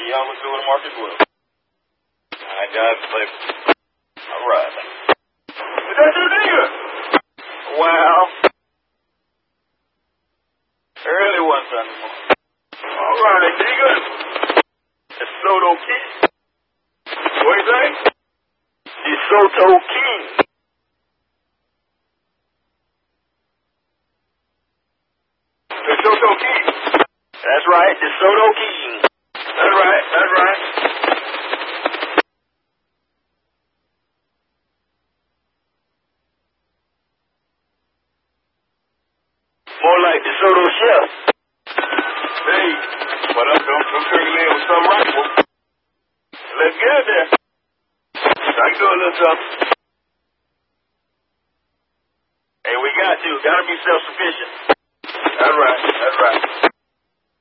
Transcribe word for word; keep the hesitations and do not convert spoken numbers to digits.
y'all look good with Marcus Will. I got it, baby. All right. Is that your nigga? Wow. Early one Sunday morning. All right, nigga. DeSoto King. What you say? DeSoto King. DeSoto King. That's right, DeSoto King. That's right, that's right. More like DeSoto Chef. Hey, but I'm, I'm, I'm turning in with some rifle. Look good there. I can do a little something. Hey, we got to. Got to be self-sufficient. That's right, that's right.